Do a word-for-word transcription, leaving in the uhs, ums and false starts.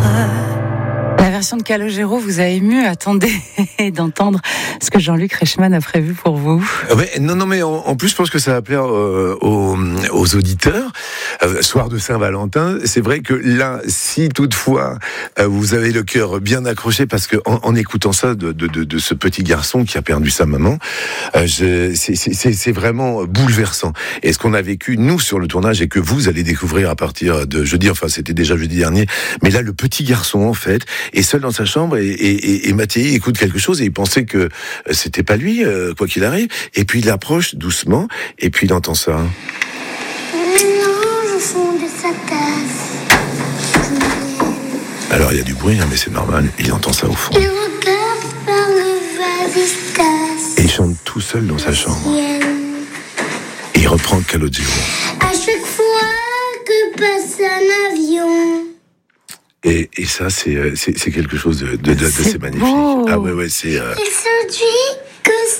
La version de Calogero vous a ému. Attendez d'entendre ce que Jean-Luc Reichmann a prévu pour vous. Ouais, non, non, mais en, en plus, je pense que ça va plaire euh, aux, aux auditeurs. Euh, soir de Saint-Valentin, c'est vrai que là, si toutefois euh, vous avez le cœur bien accroché, parce que en, en écoutant ça de, de, de, de ce petit garçon qui a perdu sa maman, euh, je, c'est, c'est, c'est vraiment bouleversant. Et ce qu'on a vécu nous sur le tournage et que vous allez découvrir à partir de jeudi, enfin c'était déjà jeudi dernier, mais là le petit garçon en fait est seul dans sa chambre et, et, et, et Mathieu écoute quelque chose et il pensait que c'était pas lui, euh, quoi qu'il arrive. Et puis il approche doucement et puis il entend ça. Mélange au fond de sa tasse. Alors il y a du bruit, hein, mais c'est normal. Il entend ça au fond. Il regarde par le vasistas. Et il chante tout seul dans sa chambre. Ciel. Et il reprend Calogero. À chaque fois que passe un avion. Et, et ça, c'est, c'est, c'est quelque chose de, de, de, de C'est c'est magnifique. beau. Ah ouais, ouais, c'est. Euh... Il se dit